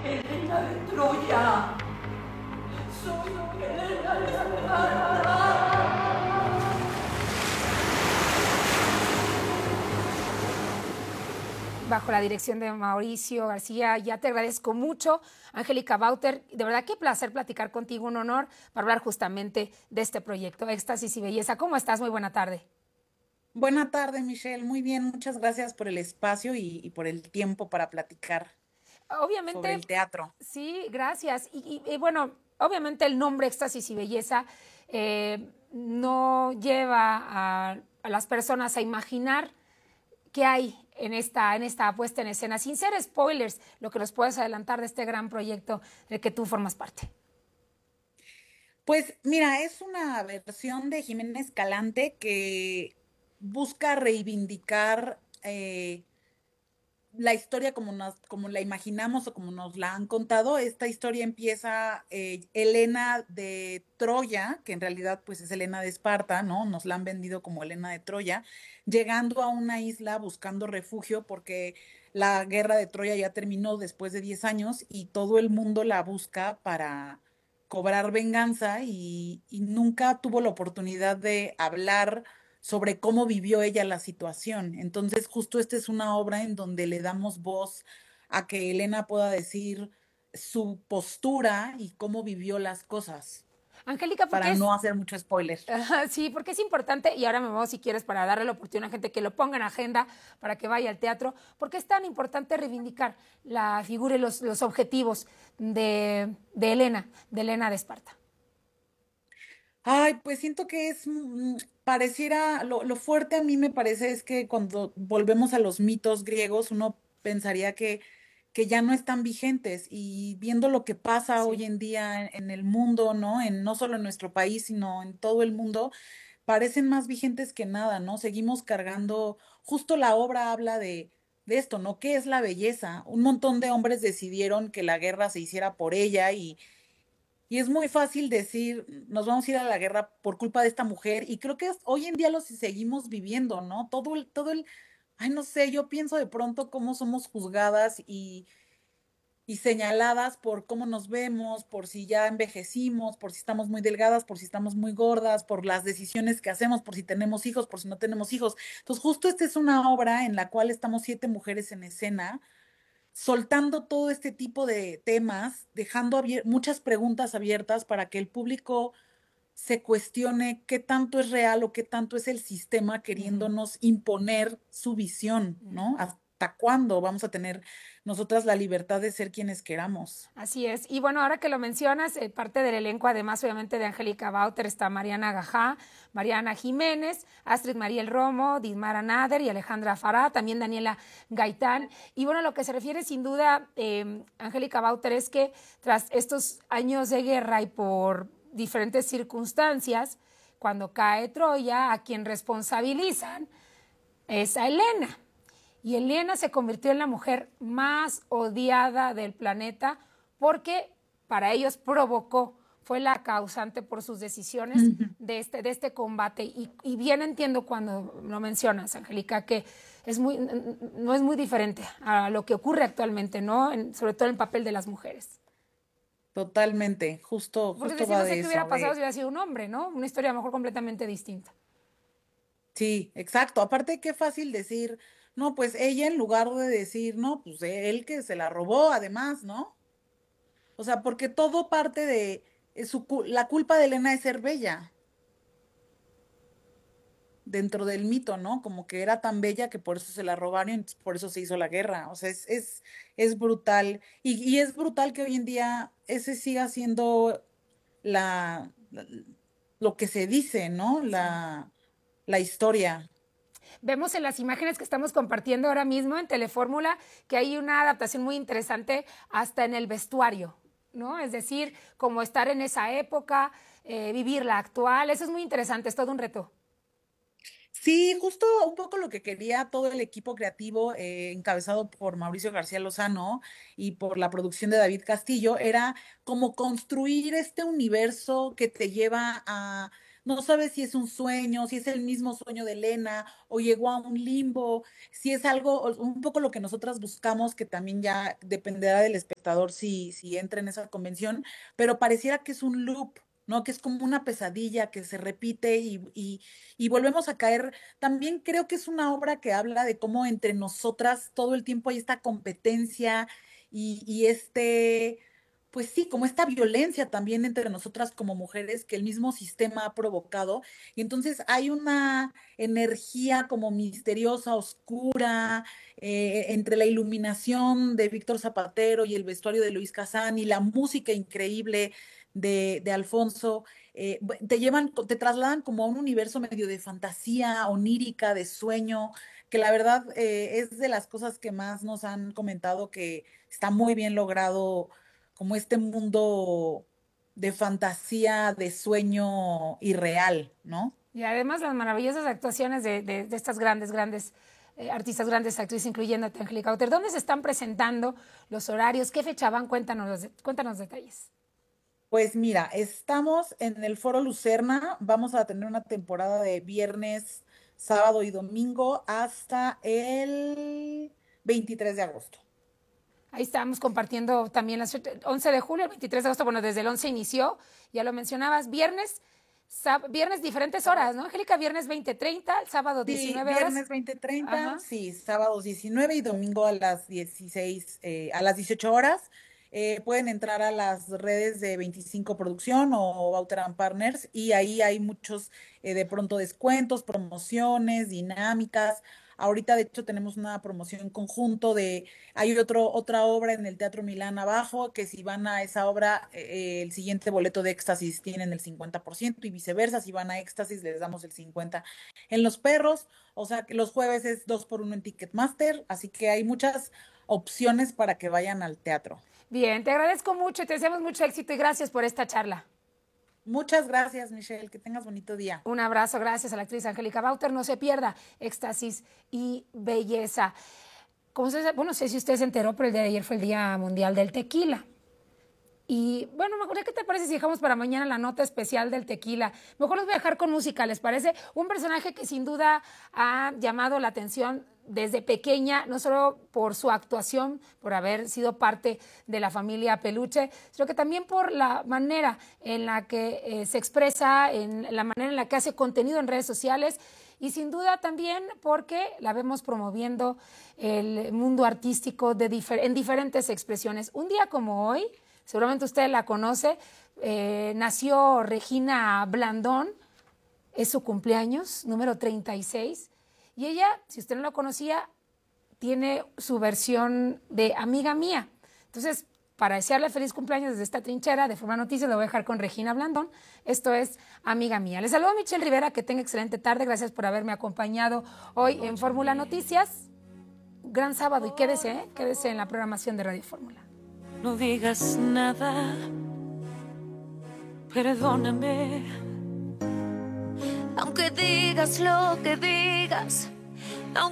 Elena de Troya. Soy Elena de Troya. Bajo la dirección de Mauricio García, ya te agradezco mucho. Angélica Bauter, de verdad qué placer platicar contigo, un honor para hablar justamente de este proyecto, Éxtasis y Belleza. ¿Cómo estás? Muy buena tarde. Buena tarde, Michelle. Muy bien, muchas gracias por el espacio y por el tiempo para platicar sobre Obviamente, el teatro. sí, gracias. Y bueno, obviamente el nombre Éxtasis y Belleza no lleva a las personas a imaginar qué hay en esta puesta en escena, sin ser spoilers, lo que nos puedes adelantar de este gran proyecto del que tú formas parte. Pues mira, es una versión de Jiménez Escalante que busca reivindicar la historia como la imaginamos o como nos la han contado. Esta historia empieza Helena de Troya, que en realidad pues es Helena de Esparta, ¿no? Nos la han vendido como Helena de Troya, llegando a una isla buscando refugio porque la guerra de Troya ya terminó después de 10 años y todo el mundo la busca para cobrar venganza y nunca tuvo la oportunidad de hablar sobre cómo vivió ella la situación. Entonces, justo esta es una obra en donde le damos voz a que Elena pueda decir su postura y cómo vivió las cosas, Angélica, ¿por qué para es? no hacer mucho spoiler. Sí, porque es importante, y ahora me voy si quieres para darle la oportunidad a la gente que lo ponga en agenda para que vaya al teatro, porque es tan importante reivindicar la figura y los objetivos de Elena de Esparta. Ay, pues siento que es, pareciera, lo fuerte a mí me parece es que cuando volvemos a los mitos griegos, uno pensaría que ya no están vigentes y viendo lo que pasa Sí. hoy en día en el mundo, ¿no? No solo en nuestro país, sino en todo el mundo, parecen más vigentes que nada, ¿no? Seguimos cargando, justo la obra habla de esto, ¿no? ¿Qué es la belleza? Un montón de hombres decidieron que la guerra se hiciera por ella y es muy fácil decir, nos vamos a ir a la guerra por culpa de esta mujer, y creo que hoy en día lo seguimos viviendo, ¿no? Ay, no sé, yo pienso de pronto cómo somos juzgadas y señaladas por cómo nos vemos, por si ya envejecimos, por si estamos muy delgadas, por si estamos muy gordas, por las decisiones que hacemos, por si tenemos hijos, por si no tenemos hijos. Entonces, justo esta es una obra en la cual estamos 7 mujeres en escena soltando todo este tipo de temas, dejando muchas preguntas abiertas para que el público se cuestione qué tanto es real o qué tanto es el sistema Uh -huh. queriéndonos imponer su visión, Uh -huh. ¿no? ¿Hasta cuándo vamos a tener nosotras la libertad de ser quienes queramos? Así es. Y bueno, ahora que lo mencionas, parte del elenco, además obviamente de Angélica Bauter, está Mariana Gajá, Mariana Jiménez, Astrid Mariel Romo, Dismara Nader y Alejandra Fará, también Daniela Gaitán. Y bueno, lo que se refiere sin duda, Angélica Bauter, es que tras estos años de guerra y por diferentes circunstancias, cuando cae Troya, a quien responsabilizan es a Helena. Y Helena se convirtió en la mujer más odiada del planeta porque para ellos provocó, fue la causante por sus decisiones de este combate. Y bien entiendo cuando lo mencionas, Angélica, que no es muy diferente a lo que ocurre actualmente, ¿no? Sobre todo en el papel de las mujeres. Totalmente, Porque justo decir, va no sé de qué hubiera eso, pasado si hubiera sido un hombre, ¿no? Una historia a lo mejor completamente distinta. sí, exacto. Aparte, qué fácil decir, no, pues ella en lugar de decir, no, pues él que se la robó, además, ¿no? O sea, porque todo parte de la culpa de Elena es ser bella dentro del mito, ¿no? Como que era tan bella que por eso se la robaron y entonces por eso se hizo la guerra. O sea, es brutal. Y es brutal que hoy en día ese siga siendo la, la- lo que se dice, ¿no? Sí. La historia. Vemos en las imágenes que estamos compartiendo ahora mismo en Telefórmula que hay una adaptación muy interesante hasta en el vestuario, ¿no? Es decir, como estar en esa época, vivir la actual, eso es muy interesante, es todo un reto. Sí, justo un poco lo que quería todo el equipo creativo encabezado por Mauricio García Lozano y por la producción de David Castillo era como construir este universo que te lleva a no sabes si es un sueño, si es el mismo sueño de Elena o llegó a un limbo, si es algo, un poco lo que nosotras buscamos, que también ya dependerá del espectador si entra en esa convención, pero pareciera que es un loop. ¿No? Que es como una pesadilla que se repite y volvemos a caer. También creo que es una obra que habla de cómo entre nosotras todo el tiempo hay esta competencia y pues sí, como esta violencia también entre nosotras como mujeres que el mismo sistema ha provocado. Y entonces hay una energía como misteriosa, oscura, entre la iluminación de Víctor Zapatero y el vestuario de Luis Casán y la música increíble de Alfonso. Te llevan, te trasladan como a un universo medio de fantasía, onírica, de sueño, que la verdad es de las cosas que más nos han comentado que está muy bien logrado como este mundo de fantasía, de sueño irreal, ¿no? Y además las maravillosas actuaciones de estas grandes artistas, grandes actrices, incluyendo a Angélica Bauer. ¿Dónde se están presentando los horarios? ¿Qué fecha van? Cuéntanos detalles. Pues mira, estamos en el Foro Lucerna, vamos a tener una temporada de viernes, sábado y domingo hasta el 23 de agosto. Ahí estamos compartiendo también las 11 de julio, el 23 de agosto, bueno, desde el 11 inició, ya lo mencionabas, viernes diferentes horas, ¿no, Angélica? Viernes 20:30, sábado Sí, 19 horas. viernes 20:30, Ajá. sí, sábados 19 y domingo a las 16, a las 18 horas. Pueden entrar a las redes de 25 Producción o Bauter and Partners y ahí hay muchos de pronto descuentos, promociones, dinámicas. Ahorita de hecho tenemos una promoción en conjunto hay otra obra en el Teatro Milán abajo, que si van a esa obra, el siguiente boleto de Éxtasis tienen el 50% y viceversa, si van a Éxtasis les damos el 50% en Los Perros, o sea que los jueves es 2x1 en Ticketmaster, así que hay muchas opciones para que vayan al teatro. Bien, te agradezco mucho y te deseamos mucho éxito y gracias por esta charla. Muchas gracias, Michelle, que tengas bonito día. Un abrazo, gracias a la actriz Angélica Bauer. No se pierda Éxtasis y Belleza. Bueno, no sé si usted se enteró, pero el día de ayer fue el Día Mundial del Tequila. Y bueno, ¿qué te parece si dejamos para mañana la nota especial del tequila? Mejor los voy a dejar con música, ¿les parece? Un personaje que sin duda ha llamado la atención desde pequeña, no solo por su actuación, por haber sido parte de la familia Peluche, sino que también por la manera en la que se expresa, en la manera en la que hace contenido en redes sociales y sin duda también porque la vemos promoviendo el mundo artístico en diferentes expresiones. Un día como hoy, seguramente usted la conoce, nació Regina Blandón, es su cumpleaños, número 36, y ella, si usted no la conocía, tiene su versión de Amiga Mía. Entonces, para desearle feliz cumpleaños desde esta trinchera de Forma Noticias, lo voy a dejar con Regina Blandón. Esto es Amiga Mía. Les saludo a Michelle Rivera, que tenga excelente tarde. Gracias por haberme acompañado hoy en Fórmula Noticias. Gran sábado y quédese en la programación de Radio Fórmula. No digas nada, perdóname. Aunque digas lo que digas,